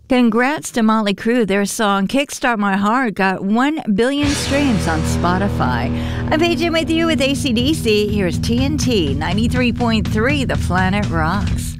Congrats to Motley Crue. Their song Kickstart My Heart got 1 billion streams on Spotify. I'm Paige with you with AC/DC. Here's TNT 93.3, The Planet Rocks.